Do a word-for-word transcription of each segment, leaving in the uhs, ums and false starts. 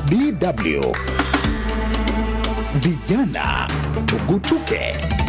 D W. Vijana tugutuke.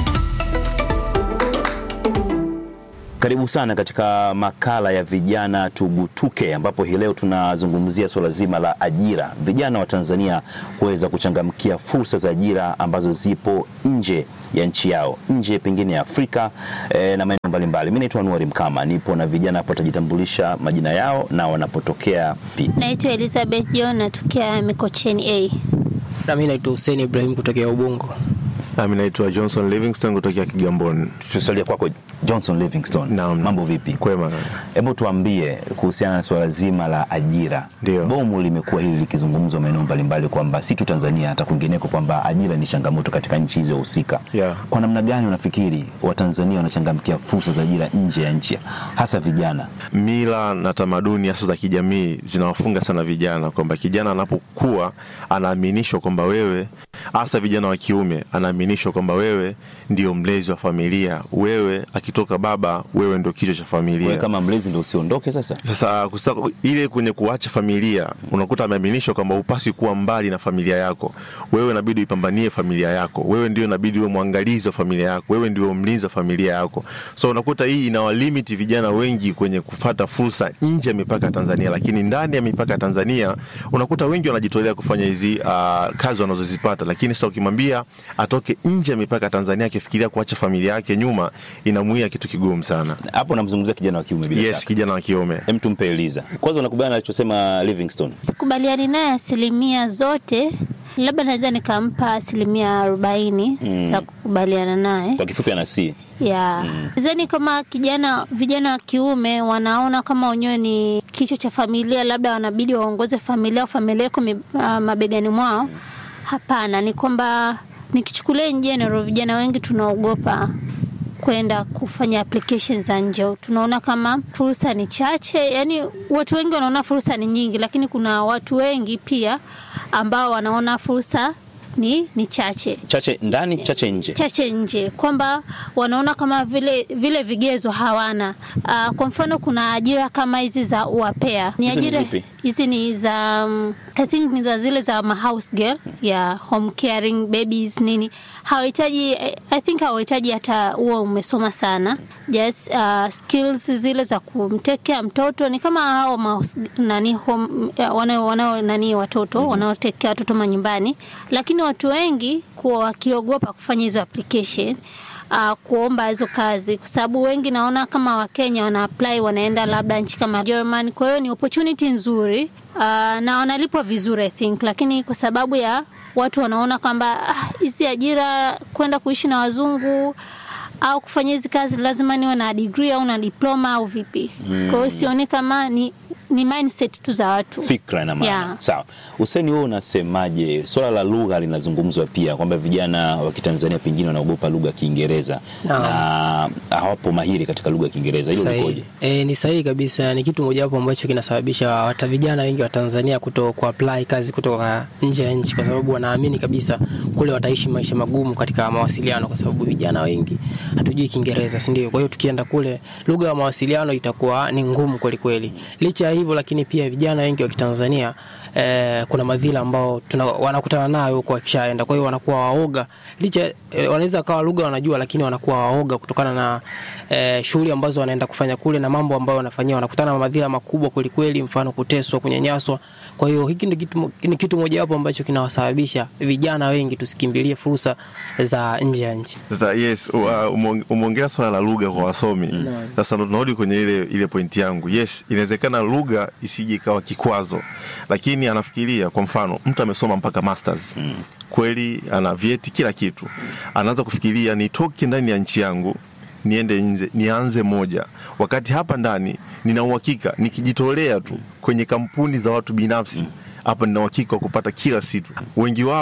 Karibu sana katika makala ya vijana tugutuke, ambapo hii leo tunazungumzia swala zima la ajira. Vijana wa Tanzania kuweza kuchangamkia fursa za ajira ambazo zipo nje ya nchi yao, nje pengine ya Afrika e, na maeneo mbalimbali. Mimi naitwa Anuari Mkama, nipo na vijana hapo, watajitambulisha majina yao na wanapotokea pi. Naitwa Elizabeth John, natokea Mikocheni A. Na mimi naitwa Hussein Ibrahim kutokea Ubungo. Na mimi naitwa Johnson Livingstone kutokea Kigamboni. Tusalia kwako Johnson Livingstone. No, mambo vipi? Kwema. Hebu tuambie kuhusiana na swala zima la ajira. Dio. Bomu limekuwa hili likizungumzwa maeneo mbalimbali kwamba si tu Tanzania hata kwingineko kwamba ajira ni changamoto katika nchi hizo husika. Yeah. Kwa namna gani unafikiri Watanzania wanachangamkia fursa za ajira nje ya nchi, hasa vijana? Mila na tamaduni hasa za kijamii zinawafunga sana vijana, kwamba kijana anapokuwa anaaminishwa kwamba wewe, hasa vijana wa kiume, anaaminishwa kwamba wewe ndio mlezi wa familia. Wewe akitoka baba, wewe ndio kichwa cha familia. Wewe kama mlezi ndio usiondoke sasa. Sasa kusa, ile kwenye kuacha familia, unakuta ameaminishwa kwamba upasi kuwa mbali na familia yako. Wewe inabidi uipambanie familia yako. Wewe ndio inabidi uwe mwangalizi wa familia yako. Wewe ndio mlinzi wa familia yako. So unakuta hii inawalimit vijana wengi kwenye kufuata fursa nje ya mipaka ya Tanzania, lakini ndani ya mipaka ya Tanzania unakuta wengi wanajitolea kufanya hizi uh, kazi wanazozipata, lakini sasa ukimwambia atoke nje ya mipaka ya Tanzania akifikiria kuacha familia yake nyuma, inamuia kitu kigumu sana. Hapo namzungumzia kijana wa kiume bila Yes, shaka. kijana wa kiume. Hem, tumpe Eliza. Kwanza unakubaliana alichosema Livingstone? Sikubaliani naye asilimia zote. Labda naweza nikampa asilimia arobaini mm. za kukubaliana naye. Kwa kifupi ana C. Yeah. Mm. Zeni kama kijana vijana wa kiume wanaona kama wenyewe ni kichwa cha familia, labda wanabidi waongoze familia au familia iko uh, mabegani mwao. Mm. Hapana, ni kwamba nikichukulia in general vijana wengi tunaogopa kwenda kufanya applications za nje. Tunaona kama fursa ni chache, yani watu wengi wanaona fursa ni nyingi, lakini kuna watu wengi pia ambao wanaona fursa ni ni chache. Chache ndani, chache nje. Chache nje, kwamba wanaona kama vile vile vigezo hawana. Uh, kwa mfano kuna ajira kama hizi za uapea. Ni ajira hizi ni za um, I think ni za zile za ma house girl, ya home caring babies nini. Hawahitaji, I think hawahitaji hata uwe umesoma sana. Just uh, skills zile za kumtekea mtoto, ni kama hao ma, nani home wanao wanao nani watoto mm-hmm. wanaotekea watoto manyumbani, lakini watu wengi kwa wakiogopa kufanya hizo application, uh, kuomba hizo kazi, kwa sababu wengi naona kama Wakenya wana apply wanaenda labda nchi kama German. Kwa hiyo ni opportunity nzuri, uh, na wanalipwa vizuri I think, lakini kwa sababu ya watu wanaona kwamba hizi ah, ajira kwenda kuishi na wazungu au kufanya hizi kazi lazima niwe na degree au na diploma au vipi. Mm. Kwa hiyo sioni kama ni ni mindset tu za watu. Fikra na maana. Yeah. Sawa. Hussein, wewe unasemaje? Swala la lugha linazungumzwa pia kwamba vijana wa Kitanzania pengine wanaogopa lugha ya Kiingereza no. na hawapo mahiri katika lugha ya Kiingereza. Hilo likoje? Eh, ni sahihi kabisa. Ni kitu moja hapo ambacho kinasababisha hata vijana wengi wa Tanzania kuto kuapply kazi kutoka nje ya nchi, kwa sababu wanaamini kabisa kule wataishi maisha magumu katika mawasiliano, kwa sababu vijana wengi hatujui Kiingereza, si ndio? Kwa hiyo tukienda kule lugha ya mawasiliano itakuwa ni ngumu kweli kweli. Licha ya hivyo, lakini pia vijana wengi wa Kitanzania eh, kuna madhila ambao tuna, wanakutana nayo huko wakishaenda. Kwa hiyo wanakuwa waoga. Licha eh, wanaweza kawa lugha wanajua, lakini wanakuwa waoga kutokana na eh, shughuli ambazo wanaenda kufanya kule na mambo ambayo wanafanyia. Wanakutana na madhila makubwa kweli kweli, mfano kuteswa, kunyanyaswa. Kwa hiyo hiki ni kitu, ni kitu moja hapo ambacho kinawasababisha vijana wengi tusikimbilie fursa za nje ya nchi. Sasa yes, umeongea swala la lugha kwa wasomi. Sasa mm. tunarudi kwenye ile ile point yangu. Yes, inawezekana lugha isije ikawa kikwazo, lakini anafikiria kwa mfano mtu amesoma mpaka masters. Mm. Kweli ana vyeti kila kitu. Anaanza kufikiria nitoke ndani ya nchi yangu niende nje, nianze moja, wakati hapa ndani nina uhakika nikijitolea tu kwenye kampuni za watu binafsi hapa nina uhakika kupata kila situ. Wengi wao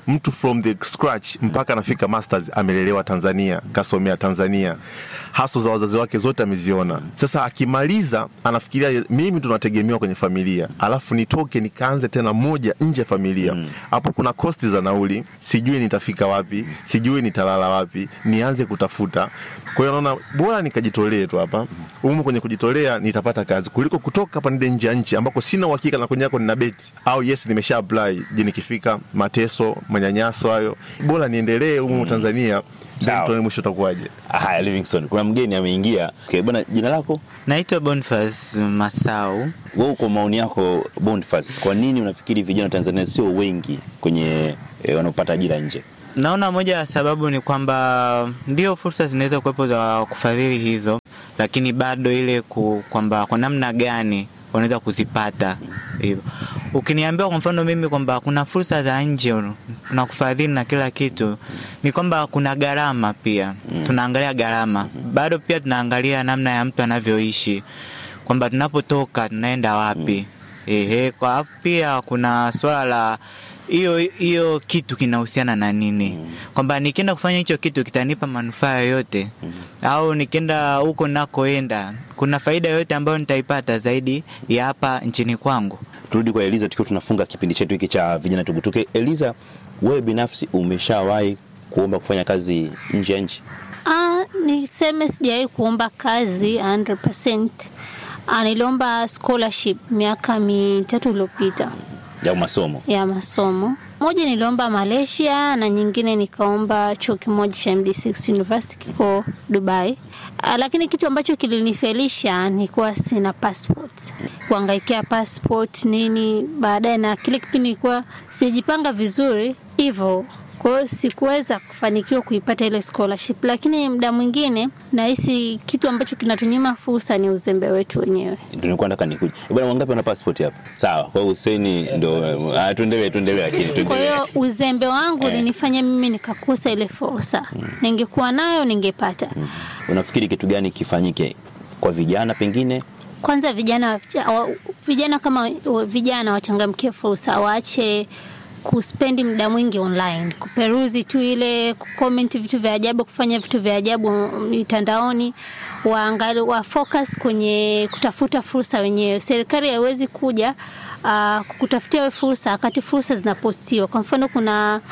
mtu from the scratch mpaka anafika masters, amelelewa Tanzania, kasomea Tanzania, haso za wazazi wake zote ameziona. Sasa akimaliza anafikiria mimi tunategemewa kwenye familia, alafu nitoke nikaanze tena moja nje ya familia. Hapo mm. kuna cost za nauli, sijui nitafika wapi, sijui nitalala wapi, nianze kutafuta. Kwa hiyo naona bora nikajitolee tu hapa. Umu kwenye kujitolea nitapata kazi kuliko kutoka hapa nende nje ya nchi ambako sina uhakika na kwenye yako nina beti au yes nimesha apply, je nikifika mateso, manyanyaso hayo. Bora niendelee humu mm. Tanzania. Ndio mwisho utakuwaje? Haya, Livingstone, kuna mgeni ameingia. Okay, bwana, jina lako? Naitwa Boniface Masau. Wewe kwa maoni yako Boniface, kwa nini unafikiri vijana wa Tanzania sio wengi kwenye e, wanapata ajira nje? Naona moja ya sababu ni kwamba ndio fursa zinaweza kuwepo za kufadhili hizo, lakini bado ile ku, kwamba kwa namna gani wanaweza kuzipata hivyo. Ukiniambia kwa mfano mimi kwamba kuna fursa za nje na kufadhili na kila kitu, ni kwamba kuna gharama pia. Mm. Tunaangalia gharama. Bado pia tunaangalia namna ya mtu anavyoishi. Kwamba tunapotoka tunaenda wapi. Mm. Ehe, kwa pia kuna swala la hiyo hiyo kitu kinahusiana na nini. Mm. Kwamba nikienda kufanya hicho kitu kitanipa manufaa yoyote. Mm. Au nikienda huko nakoenda kuna faida yoyote ambayo nitaipata zaidi ya hapa nchini kwangu. Turudi kwa Eliza tukiwa tunafunga kipindi chetu hiki cha vijana tugutuke. Eliza, wewe binafsi umeshawahi kuomba kufanya kazi nje ya nchi? Ah, niseme sijawahi kuomba kazi one hundred percent. Ah, niliomba scholarship miaka mitatu iliyopita. Ya masomo? Ya masomo. Moja niliomba Malaysia na nyingine nikaomba chuo kimoja cha M D six University kiko Dubai. Uh, lakini kitu ambacho kilinifelisha ni kuwa sina passport. Kuangaikia passport nini baadaye, na kile kipindi nilikuwa sijipanga vizuri hivyo. Kwa hiyo sikuweza kufanikiwa kuipata ile scholarship, lakini muda mwingine nahisi kitu ambacho kinatunyima fursa ni uzembe wetu wenyewe. Ndio nilikuwa nataka nikuje. Bwana, wangapi wana passport hapa? Sawa, kwa Hussein ndio tuendelee tuendelee lakini tuendelee. Kwa hiyo uzembe wangu ulinifanya eh. mimi nikakosa ile fursa. Hmm. Ningekuwa nayo ningepata. Hmm. Unafikiri kitu gani kifanyike kwa vijana pengine? Kwanza vijana vijana kama vijana wachangamkie fursa, waache kuspendi muda mwingi online, kuperuzi tu ile, kucomment vitu vya ajabu, kufanya vitu vya ajabu mitandaoni. Waangalie, wa focus kwenye kutafuta fursa wenyewe. Serikali haiwezi kuja uh, kukutafutia wewe fursa wakati fursa zinapostiwa. Kwa mfano kuna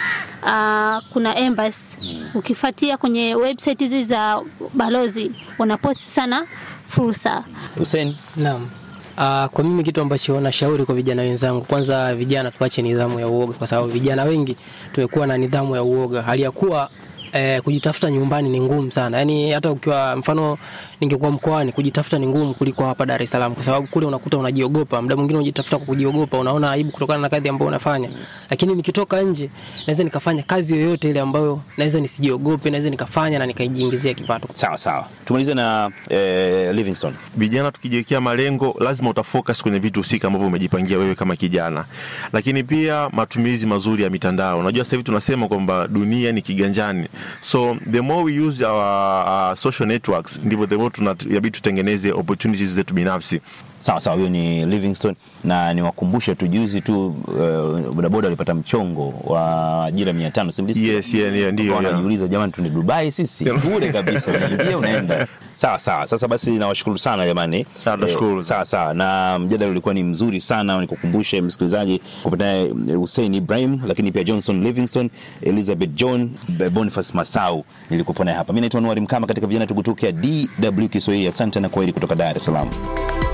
uh, kuna embassy, ukifuatia kwenye website hizi za balozi wanaposti sana fursa. Hussein? Naam. Uh, kwa mimi kitu ambacho nashauri kwa vijana wenzangu, kwanza vijana tuache nidhamu ya uoga, kwa sababu vijana wengi tumekuwa na nidhamu ya uoga. Hali ya kuwa eh, kujitafuta nyumbani ni ngumu sana. Yaani hata ukiwa mfano ningekuwa mkoani, kujitafuta ni ngumu kuliko hapa Dar es Salaam, kwa sababu kule unakuta unajiogopa. Muda mwingine unajitafuta kwa kujiogopa, unaona aibu kutokana na kazi ambayo unafanya. Lakini nikitoka nje naweza nikafanya kazi yoyote ile ambayo naweza nisijiogope, naweza nikafanya na nikajiingizia kipato. Sawa sawa. Tumalize na eh, Livingstone. Vijana tukijiwekea malengo, lazima utafocus kwenye vitu husika ambavyo umejipangia wewe kama kijana. Lakini pia matumizi mazuri ya mitandao. Unajua sasa hivi tunasema kwamba dunia ni kiganjani. So the more we use our uh, social networks, ndivyo the more tunabidi tutengeneze opportunities zetu binafsi. Sawa sawa, huyo ni Livingstone, na niwakumbushe tu juzi tu uh, bodaboda walipata mchongo wa ajira mia tano, simlisikia? Yes, yeah, yeah, ndio. Wanajiuliza jamani, tuni Dubai sisi? Bure kabisa, unaingia unaenda. Sawa sawa. Sasa basi nawashukuru sana jamani. Nashukuru. Eh, sawa sawa. Na mjadala ulikuwa ni mzuri sana. Nikukumbushe msikilizaji kupata Hussein Ibrahim, lakini pia Johnson Livingstone, Elizabeth John, Boniface Masau nilikuwa naye hapa. Mimi naitwa Nwari Mkama katika vijana tugutuke D W Kiswahili. Asante na kwaheri kutoka Dar es Salaam.